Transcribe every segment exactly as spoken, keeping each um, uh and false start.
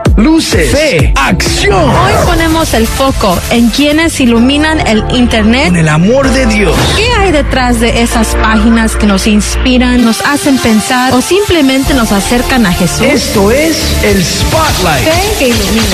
luces, fe, acción. Hoy ponemos el foco en quienes iluminan el Internet con el amor de Dios. ¿Qué hay detrás de esas páginas que nos inspiran, nos hacen pensar o simplemente nos acercan a Jesús? Esto es el Spotlight. Fe que ilumina.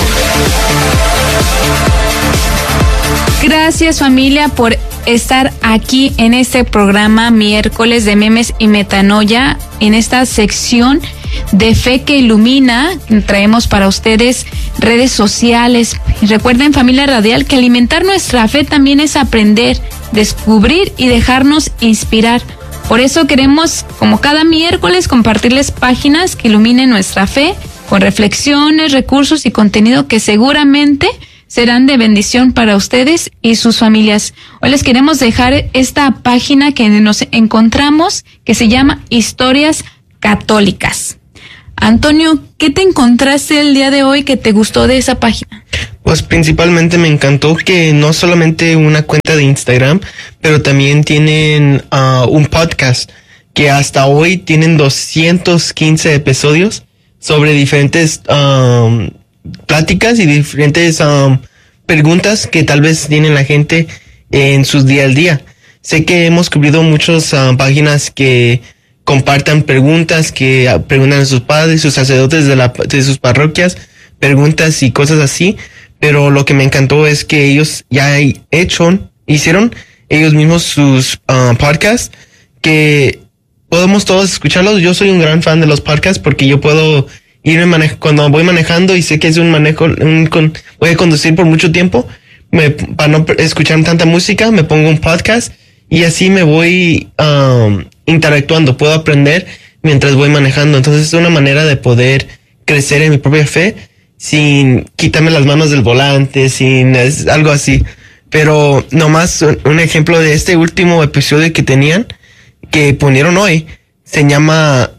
Gracias, familia, por estar aquí en este programa miércoles de memes y metanoia, en esta sección de Fe que Ilumina. Traemos para ustedes redes sociales. Recuerden, familia radial, que alimentar nuestra fe también es aprender, descubrir y dejarnos inspirar. Por eso queremos, como cada miércoles, compartirles páginas que iluminen nuestra fe con reflexiones, recursos y contenido que seguramente serán de bendición para ustedes y sus familias. Hoy les queremos dejar esta página que nos encontramos, que se llama Historias Católicas. Antonio, ¿qué te encontraste el día de hoy que te gustó de esa página? Pues principalmente me encantó que no solamente una cuenta de Instagram, pero también tienen uh, un podcast que hasta hoy tienen doscientos quince episodios sobre diferentes um, pláticas y diferentes um, preguntas que tal vez tiene la gente en sus día al día. Sé que hemos cubrido muchas uh, páginas que compartan preguntas, que uh, preguntan a sus padres, sus sacerdotes de, la, de sus parroquias, preguntas y cosas así, pero lo que me encantó es que ellos ya hecho, hicieron ellos mismos sus uh, podcasts, que podemos todos escucharlos. Yo soy un gran fan de los podcasts porque yo puedo irme mane- cuando voy manejando y sé que es un manejo, un con, voy a conducir por mucho tiempo, me, para no escuchar tanta música, me pongo un podcast y así me voy um, interactuando, puedo aprender mientras voy manejando. Entonces es una manera de poder crecer en mi propia fe sin quitarme las manos del volante, sin es algo así. Pero nomás un, un ejemplo de este último episodio que tenían, que ponieron hoy, se llama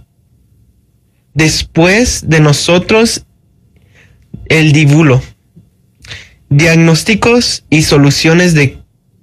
Después de nosotros, el divulo. Diagnósticos y soluciones de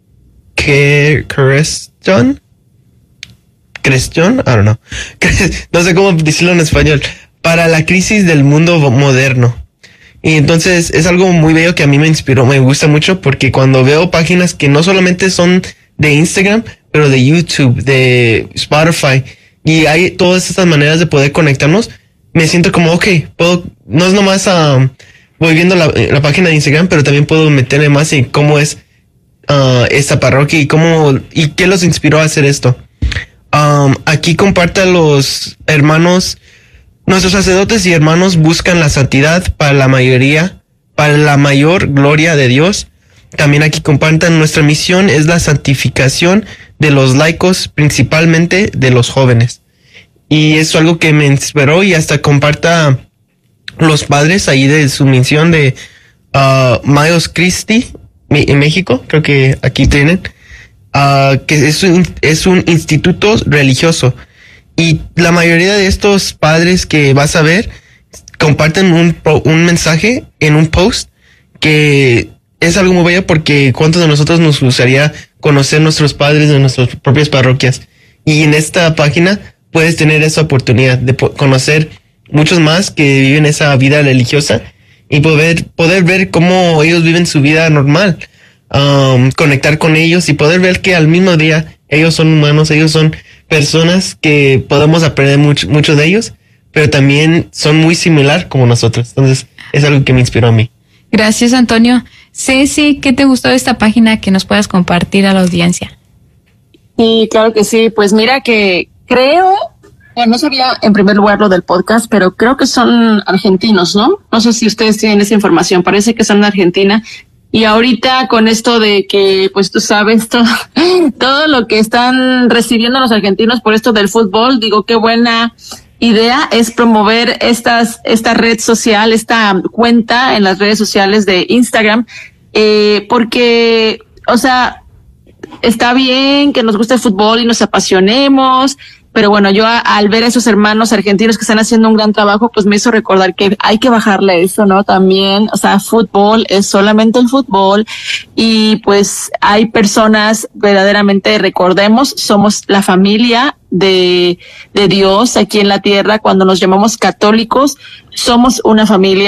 Creston. Creston, I don't know. No sé cómo decirlo en español. Para la crisis del mundo moderno. Y entonces es algo muy bello que a mí me inspiró, me gusta mucho, porque cuando veo páginas que no solamente son de Instagram, pero de YouTube, de Spotify, y hay todas estas maneras de poder conectarnos, me siento como, ok, puedo, no es nomás, um, voy viendo la, la página de Instagram, pero también puedo meterme más en cómo es uh, esta parroquia y cómo, y qué los inspiró a hacer esto. Um, aquí compartan los hermanos, nuestros sacerdotes y hermanos buscan la santidad para la mayoría, para la mayor gloria de Dios. También aquí compartan, nuestra misión es la santificación de los laicos, principalmente de los jóvenes. Y eso es algo que me inspiró, y hasta comparta los padres ahí de su misión de uh, Mayos Christi en México, creo que aquí tienen, uh, que es un, es un instituto religioso. Y la mayoría de estos padres que vas a ver comparten un, un mensaje en un post que es algo muy bello, porque cuántos de nosotros nos gustaría conocer nuestros padres de nuestras propias parroquias. Y en esta página puedes tener esa oportunidad de po- conocer muchos más que viven esa vida religiosa y poder, poder ver cómo ellos viven su vida normal, um, conectar con ellos y poder ver que al mismo día ellos son humanos, ellos son personas que podemos aprender mucho, mucho de ellos, pero también son muy similar como nosotros. Entonces es algo que me inspiró a mí. Gracias, Antonio. Ceci, ¿qué te gustó de esta página que nos puedas compartir a la audiencia? Sí, claro que sí. Pues mira que creo, bueno, no sabía en primer lugar lo del podcast, pero creo que son argentinos, ¿no? No sé si ustedes tienen esa información, parece que son de Argentina. Y ahorita con esto de que, pues tú sabes, todo, todo lo que están recibiendo los argentinos por esto del fútbol, digo, qué buena idea es promover estas, esta red social, esta cuenta en las redes sociales de Instagram, eh, porque, o sea, está bien que nos guste el fútbol y nos apasionemos, pero bueno, yo a, al ver a esos hermanos argentinos que están haciendo un gran trabajo, pues me hizo recordar que hay que bajarle eso, ¿no? También, o sea, fútbol es solamente el fútbol y pues hay personas verdaderamente, recordemos, somos la familia de, de Dios aquí en la tierra. Cuando nos llamamos católicos, somos una familia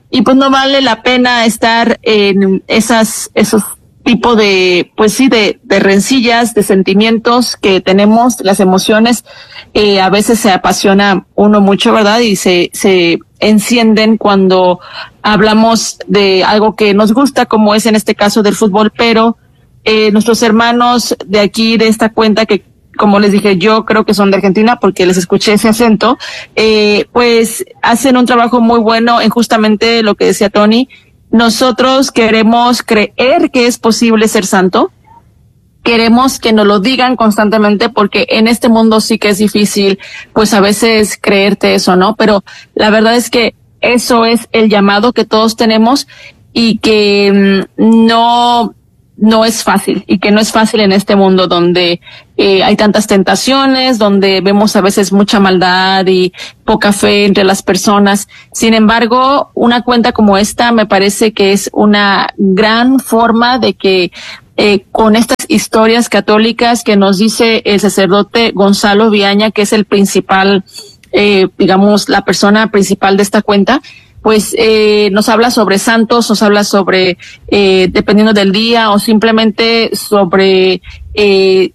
y pues no vale la pena estar en esas, esos tipo de, pues sí, de, de rencillas, de sentimientos que tenemos, las emociones, eh, a veces se apasiona uno mucho, ¿verdad? Y se, se encienden cuando hablamos de algo que nos gusta, como es en este caso del fútbol, pero eh, nuestros hermanos de aquí, de esta cuenta que, como les dije, yo creo que son de Argentina porque les escuché ese acento, eh, pues hacen un trabajo muy bueno en justamente lo que decía Tony. Nosotros queremos creer que es posible ser santo, queremos que nos lo digan constantemente porque en este mundo sí que es difícil, pues a veces creerte eso, ¿no? Pero la verdad es que eso es el llamado que todos tenemos y que mmm, no, no es fácil y que no es fácil en este mundo donde eh, hay tantas tentaciones, donde vemos a veces mucha maldad y poca fe entre las personas. Sin embargo, una cuenta como esta me parece que es una gran forma de que eh, con estas historias católicas que nos dice el sacerdote Gonzalo Viaña, que es el principal, eh, digamos, la persona principal de esta cuenta, pues eh, nos habla sobre santos, nos habla sobre, eh, dependiendo del día, o simplemente sobre eh,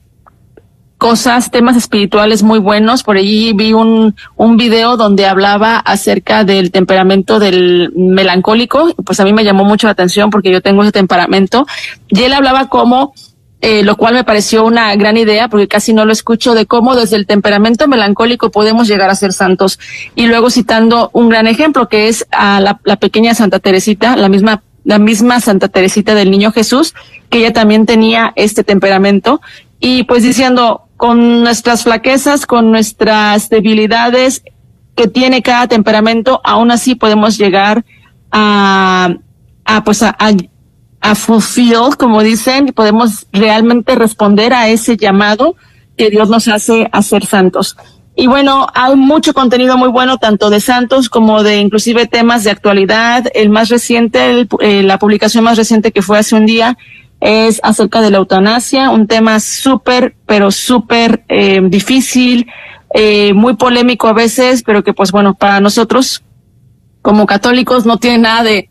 cosas, temas espirituales muy buenos. Por allí vi un, un video donde hablaba acerca del temperamento del melancólico, pues a mí me llamó mucho la atención porque yo tengo ese temperamento, y él hablaba como Eh, lo cual me pareció una gran idea porque casi no lo escucho, de cómo desde el temperamento melancólico podemos llegar a ser santos. Y luego citando un gran ejemplo que es a la, la pequeña Santa Teresita, la misma, la misma Santa Teresita del Niño Jesús, que ella también tenía este temperamento, y pues diciendo, con nuestras flaquezas, con nuestras debilidades que tiene cada temperamento, aún así podemos llegar a, a pues a, a a fulfill, como dicen, y podemos realmente responder a ese llamado que Dios nos hace a ser santos. Y bueno, hay mucho contenido muy bueno, tanto de santos como de inclusive temas de actualidad. El más reciente, el, eh, la publicación más reciente que fue hace un día, es acerca de la eutanasia, un tema súper, pero súper eh, difícil, eh, muy polémico a veces, pero que pues bueno, para nosotros como católicos no tiene nada de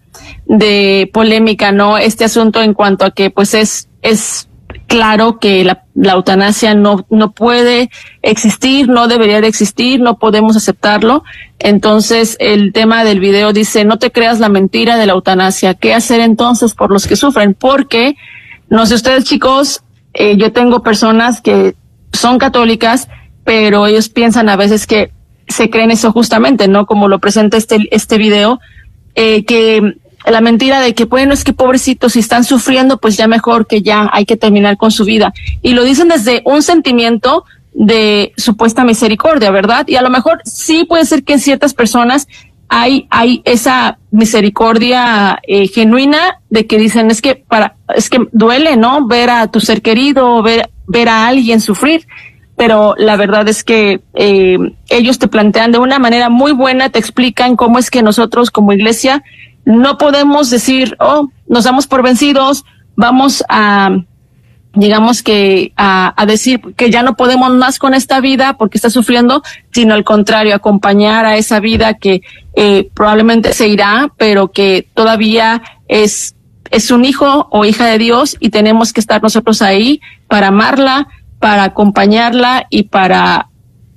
de polémica, ¿no? Este asunto en cuanto a que pues es es claro que la, la eutanasia no no puede existir, no debería de existir, no podemos aceptarlo. Entonces el tema del video dice, no te creas la mentira de la eutanasia. ¿Qué hacer entonces por los que sufren? Porque, no sé ustedes chicos, eh, yo tengo personas que son católicas, pero ellos piensan a veces que se creen eso justamente, ¿no? Como lo presenta este este video, eh, que la mentira de que, bueno, es que pobrecitos, si están sufriendo, pues ya mejor que ya hay que terminar con su vida. Y lo dicen desde un sentimiento de supuesta misericordia, ¿verdad? Y a lo mejor sí puede ser que en ciertas personas hay hay esa misericordia eh, genuina de que dicen, es que para es que duele, ¿no? Ver a tu ser querido, ver ver a alguien sufrir. Pero la verdad es que eh, ellos te plantean de una manera muy buena, te explican cómo es que nosotros como iglesia no podemos decir, oh, nos damos por vencidos, vamos a, digamos que a, a decir que ya no podemos más con esta vida porque está sufriendo, sino al contrario, acompañar a esa vida que eh, probablemente se irá, pero que todavía es, es un hijo o hija de Dios, y tenemos que estar nosotros ahí para amarla, para acompañarla y para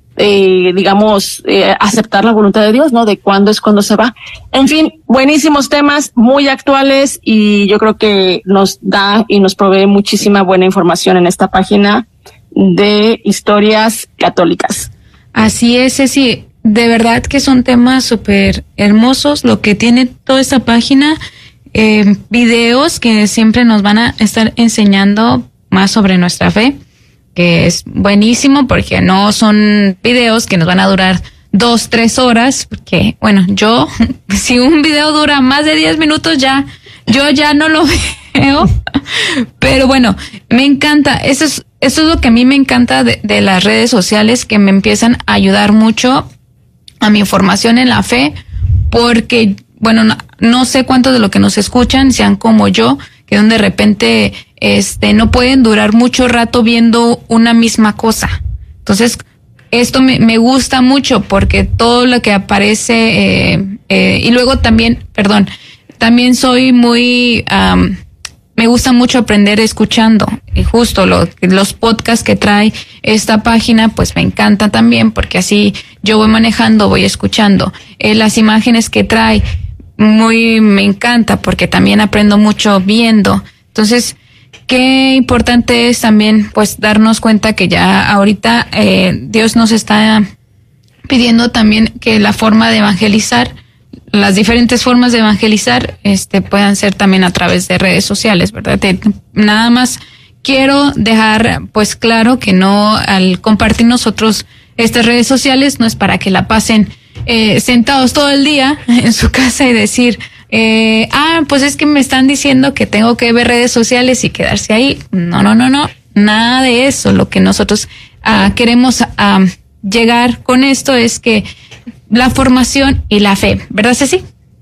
Eh, digamos, eh, aceptar la voluntad de Dios, ¿no? De cuándo es cuando se va. En fin, buenísimos temas, muy actuales, y yo creo que nos da y nos provee muchísima buena información en esta página de historias católicas. Así es, Ceci. De verdad que son temas súper hermosos lo que tiene toda esta página, eh, videos que siempre nos van a estar enseñando más sobre nuestra fe, que es buenísimo porque no son videos que nos van a durar dos, tres horas, porque, bueno, yo, si un video dura más de diez minutos, ya, yo ya no lo veo, pero bueno, me encanta, eso es, eso es lo que a mí me encanta de, de las redes sociales, que me empiezan a ayudar mucho a mi formación en la fe, porque, bueno, no, no sé cuántos de los que nos escuchan sean como yo, que de repente este no pueden durar mucho rato viendo una misma cosa. Entonces, esto me, me gusta mucho porque todo lo que aparece, eh, eh, y luego también, perdón, también soy muy, um, me gusta mucho aprender escuchando, y justo lo, los podcasts que trae esta página, pues me encanta también, porque así yo voy manejando, voy escuchando. Eh, las imágenes que trae, muy, me encanta, porque también aprendo mucho viendo. Entonces, qué importante es también, pues, darnos cuenta que ya ahorita eh, Dios nos está pidiendo también que la forma de evangelizar, las diferentes formas de evangelizar, este, puedan ser también a través de redes sociales, ¿verdad? Te, nada más quiero dejar, pues, claro que no, al compartir nosotros estas redes sociales, no es para que la pasen eh, sentados todo el día en su casa y decir, eh, ah, pues es que me están diciendo que tengo que ver redes sociales y quedarse ahí. No, no, no, no, nada de eso. Lo que nosotros uh, queremos uh, llegar con esto es que la formación y la fe, ¿verdad, Ceci?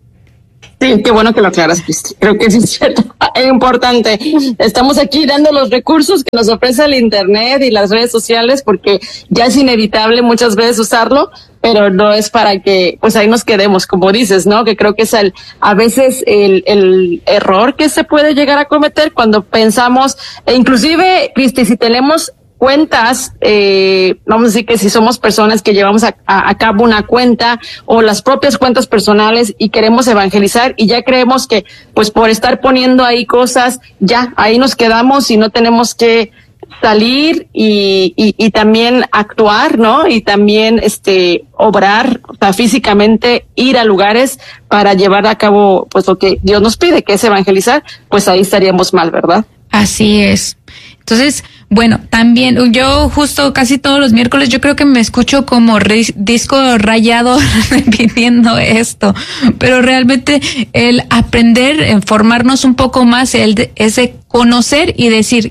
Sí, qué bueno que lo aclaras, Cristi. Creo que sí es cierto, es importante. Estamos aquí dando los recursos que nos ofrece el Internet y las redes sociales, porque ya es inevitable muchas veces usarlo, pero no es para que pues ahí nos quedemos, como dices, ¿no? Que creo que es el, a veces el, el error que se puede llegar a cometer cuando pensamos, e inclusive, Cristi, si tenemos cuentas, eh, vamos a decir que si somos personas que llevamos a, a, a cabo una cuenta o las propias cuentas personales y queremos evangelizar y ya creemos que pues por estar poniendo ahí cosas, ya ahí nos quedamos y no tenemos que salir y, y, y también actuar, ¿no? Y también este obrar, o sea, físicamente ir a lugares para llevar a cabo pues lo que Dios nos pide, que es evangelizar, pues ahí estaríamos mal, ¿verdad? Así es. Entonces, bueno, también yo justo casi todos los miércoles yo creo que me escucho como re- disco rayado repitiendo esto, pero realmente el aprender, formarnos un poco más, el de, ese conocer y decir,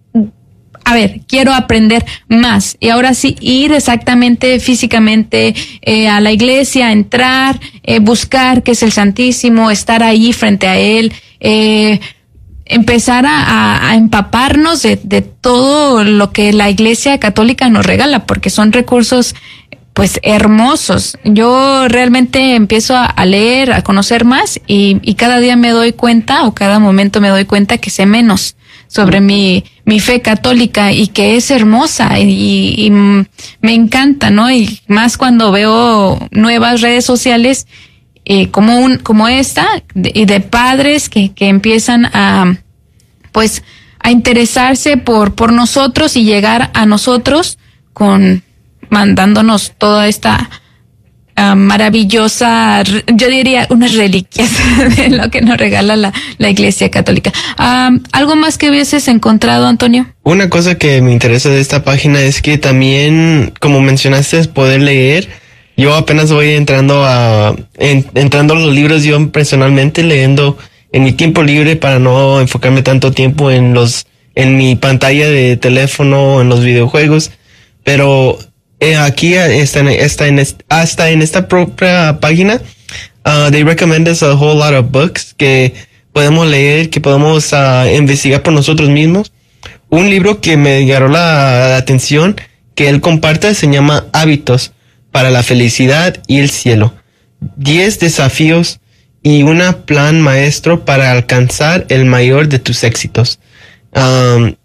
a ver, quiero aprender más. Y ahora sí, ir exactamente físicamente eh, a la iglesia, entrar, eh, buscar qué es el Santísimo, estar ahí frente a él, eh, empezar a, a, a empaparnos de, de todo lo que la Iglesia Católica nos regala, porque son recursos pues hermosos. Yo realmente empiezo a, a leer, a conocer más y, y cada día me doy cuenta o cada momento me doy cuenta que sé menos sobre mi, mi fe católica y que es hermosa y, y me encanta, ¿no? Y más cuando veo nuevas redes sociales eh, como un, como esta, de, y de padres que, que empiezan a, pues, a interesarse por, por nosotros y llegar a nosotros con, mandándonos toda esta uh, maravillosa, yo diría, unas reliquias de lo que nos regala la, la Iglesia Católica. Um, ¿Algo más que hubieses encontrado, Antonio? Una cosa que me interesa de esta página es que también, como mencionaste, es poder leer. Yo apenas voy entrando a, en, entrando a los libros yo personalmente, leyendo en mi tiempo libre para no enfocarme tanto tiempo en los, en mi pantalla de teléfono, en los videojuegos. Pero eh, aquí está en, está en, hasta en esta propia página, uh, they recommend us a whole lot of books que podemos leer, que podemos uh, investigar por nosotros mismos. Un libro que me llamó la, la atención que él comparte se llama Hábitos para la felicidad y el cielo. diez desafíos y un plan maestro para alcanzar el mayor de tus éxitos. Um,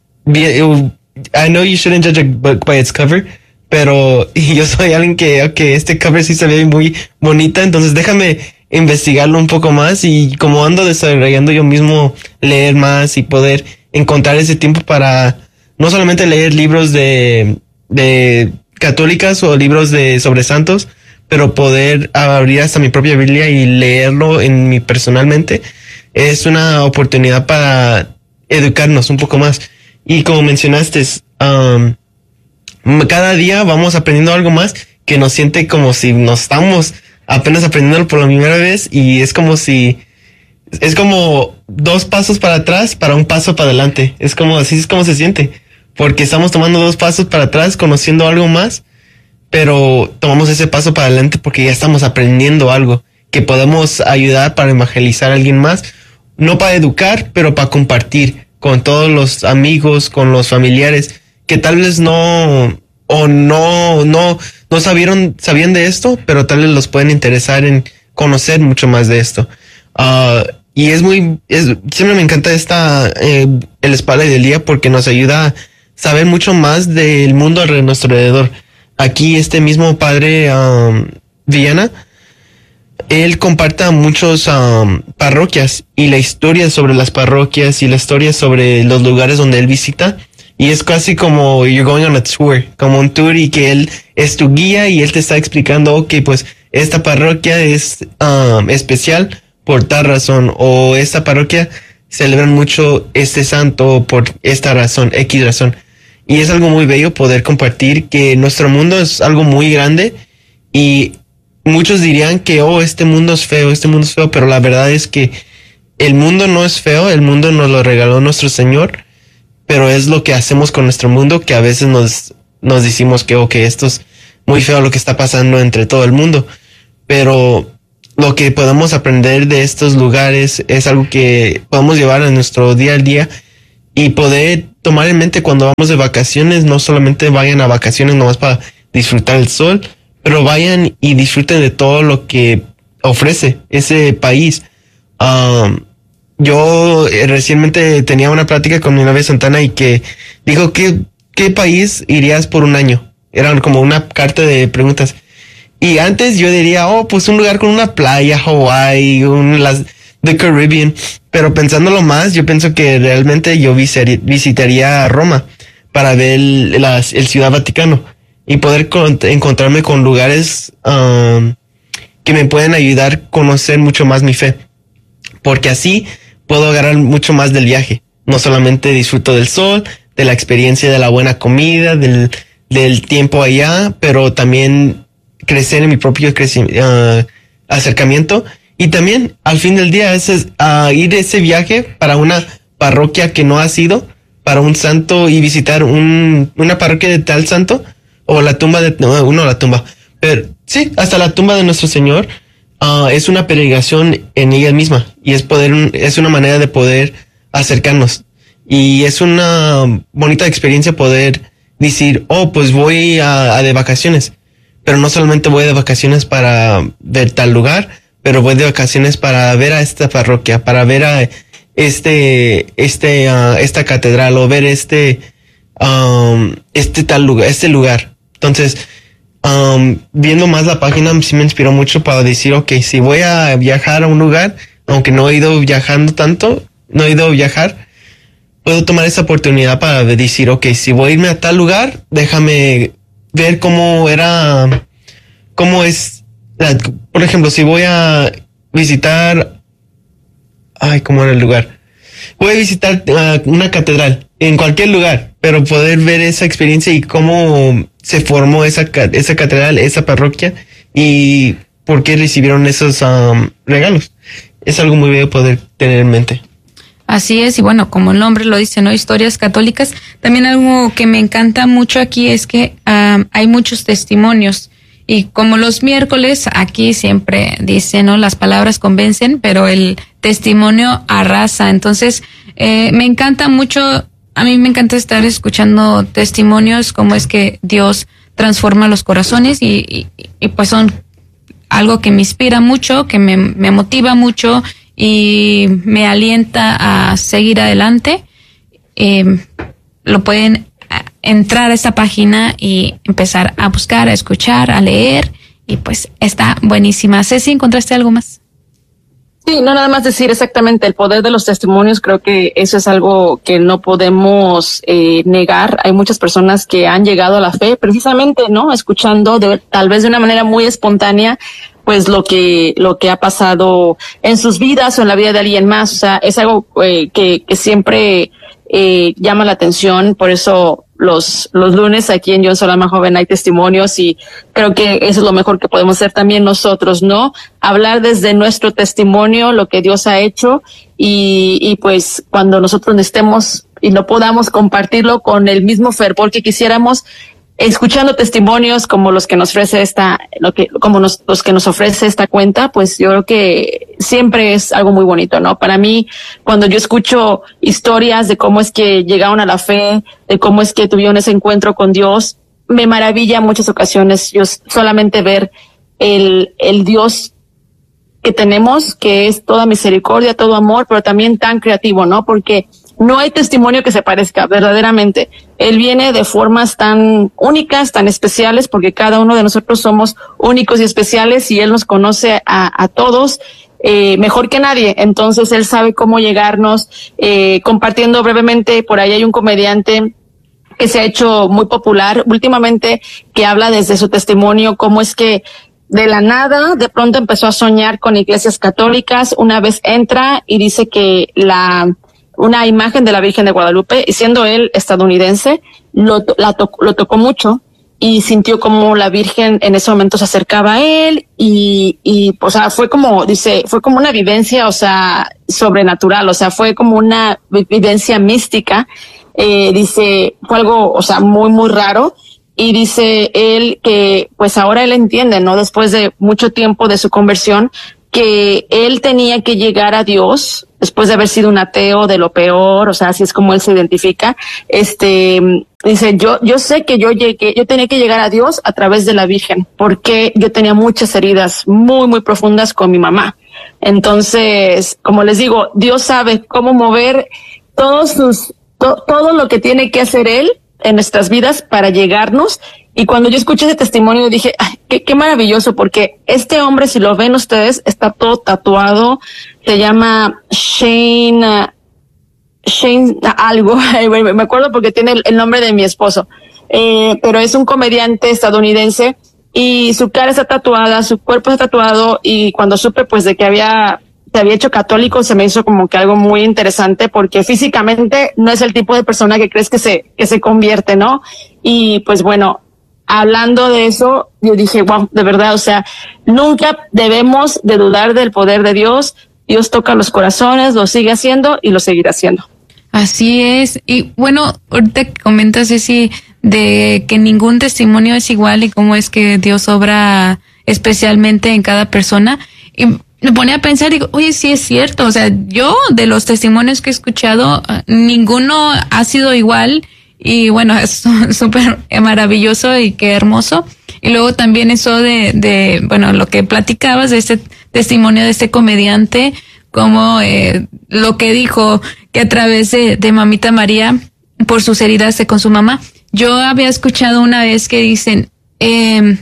I know you shouldn't judge a book by its cover, pero yo soy alguien que, okay, este cover sí se ve muy bonita, entonces déjame investigarlo un poco más y como ando desarrollando yo mismo leer más y poder encontrar ese tiempo para no solamente leer libros de, de católicas o libros de sobre santos, pero poder abrir hasta mi propia Biblia y leerlo en mi personalmente es una oportunidad para educarnos un poco más. Y como mencionaste, um, cada día vamos aprendiendo algo más que nos siente como si nos estamos apenas aprendiendo por la primera vez y es como si es como dos pasos para atrás para un paso para adelante. Es como así es como se siente, porque estamos tomando dos pasos para atrás, conociendo algo más, pero tomamos ese paso para adelante porque ya estamos aprendiendo algo que podemos ayudar para evangelizar a alguien más, no para educar, pero para compartir con todos los amigos, con los familiares que tal vez no o no, no, no sabieron, sabían de esto, pero tal vez los pueden interesar en conocer mucho más de esto. Uh, y es muy, es, siempre me encanta esta, eh, el Spotlight del día porque nos ayuda a saber mucho más del mundo a nuestro alrededor. Aquí este mismo padre um, Villana, él comparte muchos um, parroquias y la historia sobre las parroquias y la historia sobre los lugares donde él visita. Y es casi como you're going on a tour, como un tour y que él es tu guía y él te está explicando, ok, pues esta parroquia es um, especial por tal razón, o esta parroquia celebran mucho este santo por esta razón, X razón. Y es algo muy bello poder compartir que nuestro mundo es algo muy grande y muchos dirían que, oh, este mundo es feo, este mundo es feo, pero la verdad es que el mundo no es feo, el mundo nos lo regaló nuestro Señor, pero es lo que hacemos con nuestro mundo que a veces nos, nos decimos que, ok, esto es muy feo lo que está pasando entre todo el mundo, pero lo que podemos aprender de estos lugares es algo que podemos llevar a nuestro día a día y poder tomar en mente cuando vamos de vacaciones. No solamente vayan a vacaciones nomás para disfrutar el sol, pero vayan y disfruten de todo lo que ofrece ese país. Um, yo eh, recientemente tenía una plática con mi novia Santana y que dijo, ¿qué, qué país irías por un año? Era como una carta de preguntas. Y antes yo diría, oh, pues un lugar con una playa, Hawaii, un, las, the Caribbean. Pero pensándolo más, yo pienso que realmente yo visitaría, visitaría Roma para ver el, las, el Ciudad Vaticano y poder con, encontrarme con lugares um, que me pueden ayudar a conocer mucho más mi fe. Porque así puedo agarrar mucho más del viaje. No solamente disfruto del sol, de la experiencia de la buena comida, del, del tiempo allá, pero también crecer en mi propio uh, acercamiento. Y también, al fin del día, es uh, ir ese viaje para una parroquia que no has ido, para un santo y visitar un, una parroquia de tal santo, o la tumba de, no, no la tumba, pero sí, hasta la tumba de nuestro Señor, uh, es una peregrinación en ella misma, y es poder, es una manera de poder acercarnos. Y es una bonita experiencia poder decir, oh, pues voy a, a de vacaciones, pero no solamente voy de vacaciones para ver tal lugar, pero voy de vacaciones para ver a esta parroquia, para ver a este, este, uh, esta catedral o ver este, um, este tal lugar, este lugar. Entonces, um, viendo más la página sí me inspiró mucho para decir, ok, si voy a viajar a un lugar, aunque no he ido viajando tanto, no he ido a viajar, puedo tomar esa oportunidad para decir, ok, si voy a irme a tal lugar, déjame ver cómo era, cómo es. Por ejemplo, si voy a visitar, ay, ¿cómo era el lugar? Voy a visitar uh, una catedral en cualquier lugar, pero poder ver esa experiencia y cómo se formó esa, esa catedral, esa parroquia y por qué recibieron esos um, regalos. Es algo muy bello poder tener en mente. Así es, y bueno, como el nombre lo dice, ¿no? Historias católicas. También algo que me encanta mucho aquí es que um, hay muchos testimonios. Y como los miércoles, aquí siempre dicen, ¿no? Las palabras convencen, pero el testimonio arrasa. Entonces, eh, me encanta mucho, a mí me encanta estar escuchando testimonios, cómo es que Dios transforma los corazones y, y, y pues son algo que me inspira mucho, que me, me motiva mucho y me alienta a seguir adelante. Eh, lo pueden entrar a esta página y empezar a buscar, a escuchar, a leer, y pues está buenísima. Ceci, ¿encontraste algo más? Sí, no nada más decir exactamente el poder de los testimonios. Creo que eso es algo que no podemos eh, negar. Hay muchas personas que han llegado a la fe precisamente, ¿no? Escuchando de, tal vez de una manera muy espontánea, pues lo que, lo que ha pasado en sus vidas o en la vida de alguien más. O sea, es algo eh, que, que siempre eh, llama la atención. Por eso los, los lunes aquí en Yo Soy la Más Joven hay testimonios, y creo que eso es lo mejor que podemos hacer también nosotros, ¿no? Hablar desde nuestro testimonio lo que Dios ha hecho, y, y pues cuando nosotros estemos y no podamos compartirlo con el mismo fervor que quisiéramos, escuchando testimonios como los que nos ofrece esta, lo que, como nos, los que nos ofrece esta cuenta, pues yo creo que siempre es algo muy bonito, ¿no? Para mí, cuando yo escucho historias de cómo es que llegaron a la fe, de cómo es que tuvieron ese encuentro con Dios, me maravilla en muchas ocasiones yo solamente ver el, el Dios que tenemos, que es toda misericordia, todo amor, pero también tan creativo, ¿no? Porque no hay testimonio que se parezca, verdaderamente. Él viene de formas tan únicas, tan especiales, porque cada uno de nosotros somos únicos y especiales y Él nos conoce a, a todos eh, mejor que nadie. Entonces Él sabe cómo llegarnos, eh, compartiendo brevemente, por ahí hay un comediante que se ha hecho muy popular últimamente, que habla desde su testimonio cómo es que de la nada, de pronto empezó a soñar con iglesias católicas. Una vez entra y dice que la una imagen de la Virgen de Guadalupe, y siendo él estadounidense, lo, la to, lo tocó mucho y sintió como la Virgen en ese momento se acercaba a él y, y, o sea, fue como, dice, fue como una vivencia, o sea, sobrenatural, o sea, fue como una vivencia mística. Eh, dice, fue algo, o sea, muy, muy raro. Y dice él que, pues ahora él entiende, ¿no? Después de mucho tiempo de su conversión, que él tenía que llegar a Dios después de haber sido un ateo de lo peor, o sea, así es como él se identifica. Este, dice, yo, yo sé que yo llegué, yo tenía que llegar a Dios a través de la Virgen, porque yo tenía muchas heridas muy, muy profundas con mi mamá. Entonces, como les digo, Dios sabe cómo mover todos sus, to, todo lo que tiene que hacer él en nuestras vidas para llegarnos. Y cuando yo escuché ese testimonio dije, ay, qué, qué maravilloso, porque este hombre, si lo ven ustedes, está todo tatuado, se llama Shane, uh, Shane uh, algo, me acuerdo porque tiene el, el nombre de mi esposo, eh, pero es un comediante estadounidense y su cara está tatuada, su cuerpo está tatuado, y cuando supe pues de que había se había hecho católico, se me hizo como que algo muy interesante, porque físicamente no es el tipo de persona que crees que se, que se convierte, ¿no? Y pues bueno, hablando de eso, yo dije, wow, de verdad, o sea, nunca debemos de dudar del poder de Dios. Dios toca los corazones, lo sigue haciendo y lo seguirá haciendo. Así es. Y bueno, ahorita que comentas, Ceci, de que ningún testimonio es igual y cómo es que Dios obra especialmente en cada persona. Y me ponía a pensar y digo, oye, sí es cierto. O sea, yo de los testimonios que he escuchado, ninguno ha sido igual. Y bueno, es súper maravilloso y qué hermoso. Y luego también eso de, de, bueno, lo que platicabas de este testimonio de este comediante, como eh, lo que dijo que a través de, de Mamita María, por sus heridas con su mamá. Yo había escuchado una vez que dicen, eh,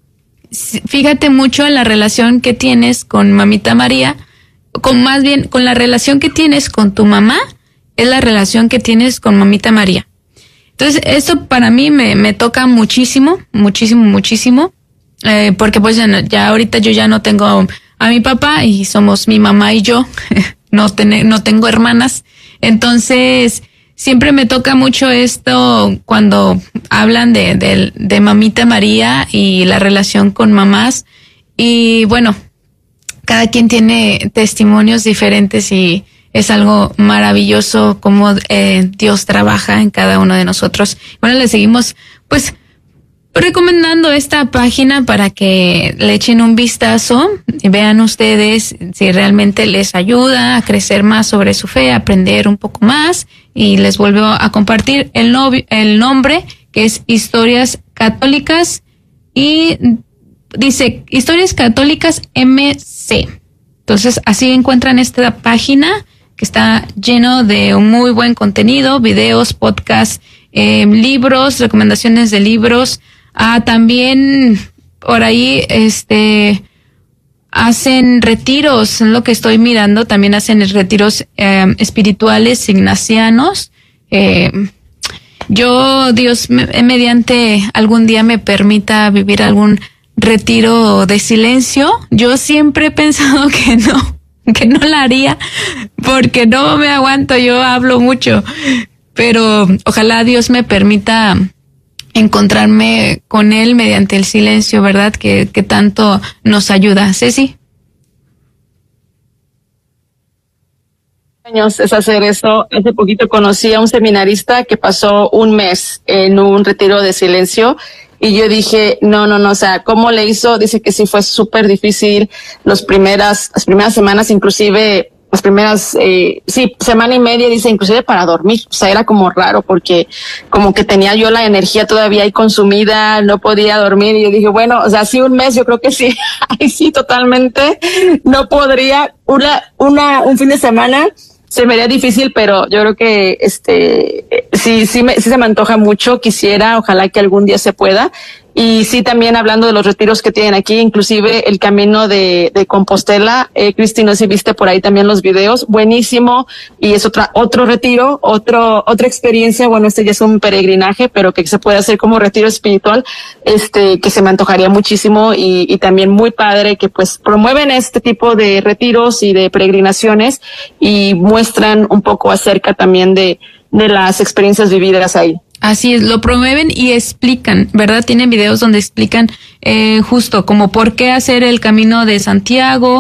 fíjate mucho en la relación que tienes con Mamita María, con más bien con la relación que tienes con tu mamá, es la relación que tienes con Mamita María. Entonces, esto para mí me, me toca muchísimo, muchísimo, muchísimo, eh, porque pues ya, ya ahorita yo ya no tengo a mi papá y somos mi mamá y yo, no, ten, no tengo hermanas. Entonces, siempre me toca mucho esto cuando hablan de, de, de Mamita María y la relación con mamás. Y bueno, cada quien tiene testimonios diferentes y es algo maravilloso cómo eh, Dios trabaja en cada uno de nosotros. Bueno, le seguimos pues recomendando esta página para que le echen un vistazo y vean ustedes si realmente les ayuda a crecer más sobre su fe, a aprender un poco más. Y les vuelvo a compartir el, no, el nombre, que es Historias Católicas, y dice Historias Católicas M C. Entonces así encuentran esta página que está lleno de un muy buen contenido, videos, podcasts, eh, libros, recomendaciones de libros. Ah, también por ahí este hacen retiros, es lo que estoy mirando, también hacen retiros eh, espirituales ignacianos. Eh, yo, Dios mediante, algún día me permita vivir algún retiro de silencio. Yo siempre he pensado que no, que no la haría, porque no me aguanto, yo hablo mucho, pero ojalá Dios me permita encontrarme con él mediante el silencio, ¿verdad? Que, que tanto nos ayuda. Ceci. Años es hacer eso. Hace poquito conocí a un seminarista que pasó un mes en un retiro de silencio. Y yo dije, no, no, no, o sea, ¿cómo le hizo? Dice que sí fue súper difícil. Los primeras, las primeras semanas inclusive las primeras, eh, sí, semana y media, dice, inclusive para dormir. O sea, era como raro porque como que tenía yo la energía todavía ahí consumida, no podía dormir. Y yo dije, bueno, o sea, sí, un mes, yo creo que sí. Ay, sí, totalmente. No podría. Una, una, un fin de semana se me haría difícil, pero yo creo que este, sí, sí, me, sí se me antoja mucho. Quisiera, ojalá que algún día se pueda. Y sí, también hablando de los retiros que tienen aquí, inclusive el camino de, de Compostela, eh, Cristi, no sé si viste por ahí también los videos, buenísimo, y es otra, otro retiro, otro, otra experiencia, bueno, este ya es un peregrinaje, pero que se puede hacer como retiro espiritual, este, que se me antojaría muchísimo, y, y también muy padre que pues promueven este tipo de retiros y de peregrinaciones, y muestran un poco acerca también de, de las experiencias vividas ahí. Así es, lo promueven y explican, ¿verdad? Tienen videos donde explican eh, justo como por qué hacer el Camino de Santiago.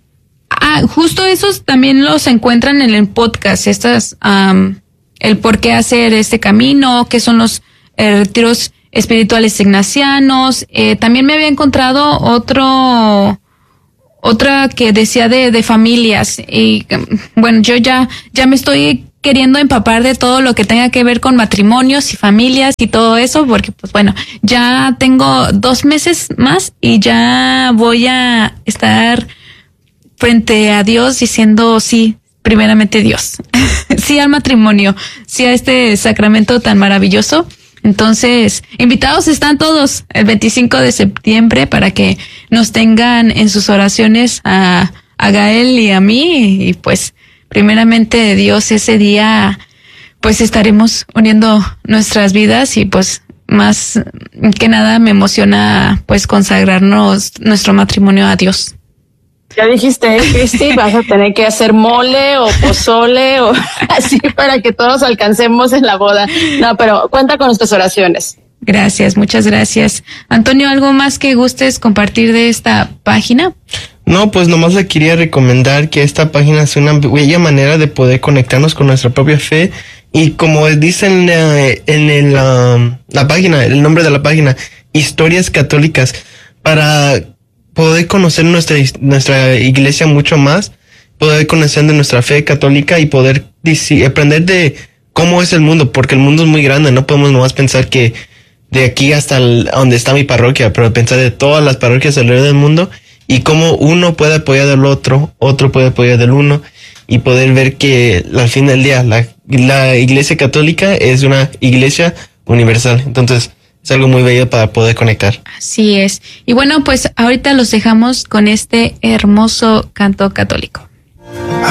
Ah, justo esos también los encuentran en el podcast, estas, um, el por qué hacer este camino, qué son los eh, retiros espirituales ignacianos. Eh, también me había encontrado otro, otra que decía de, de familias. Y bueno, yo ya, ya me estoy queriendo empapar de todo lo que tenga que ver con matrimonios y familias y todo eso, porque pues bueno, ya tengo dos meses más y ya voy a estar frente a Dios diciendo sí, primeramente Dios, sí al matrimonio, sí a este sacramento tan maravilloso. Entonces, invitados están todos el veinticinco de septiembre para que nos tengan en sus oraciones a, a Gael y a mí, y pues primeramente Dios, ese día pues estaremos uniendo nuestras vidas, y pues más que nada me emociona pues consagrarnos nuestro matrimonio a Dios. Ya dijiste, ¿eh, Cristi? Vas a tener que hacer mole o pozole o así para que todos alcancemos en la boda. No, pero cuenta con nuestras oraciones. Gracias, muchas gracias. Antonio, ¿algo más que gustes compartir de esta página? No, pues nomás le quería recomendar que esta página es una bella manera de poder conectarnos con nuestra propia fe, y como dicen eh, en el, um, la página, el nombre de la página, Historias Católicas, para poder conocer nuestra, nuestra iglesia mucho más, poder conocer de nuestra fe católica y poder disi- aprender de cómo es el mundo, porque el mundo es muy grande, no podemos nomás pensar que de aquí hasta el, donde está mi parroquia, pero pensar de todas las parroquias alrededor del mundo, y cómo uno puede apoyar del otro, otro puede apoyar del uno, y poder ver que al fin del día la, la iglesia católica es una iglesia universal. Entonces es algo muy bello para poder conectar. Así es. Y bueno, pues ahorita los dejamos con este hermoso canto católico.